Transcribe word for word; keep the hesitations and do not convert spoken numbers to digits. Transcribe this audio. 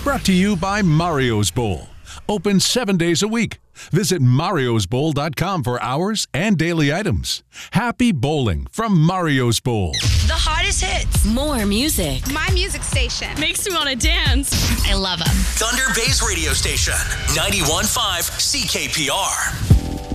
Brought to you by Mario's Bowl. Open seven days a week. Visit marios bowl dot com for hours and daily items. Happy bowling from Mario's Bowl. The hottest hits. More music. My music station. Makes me want to dance. I love them. Thunder Bay's radio station, ninety-one point five C K P R.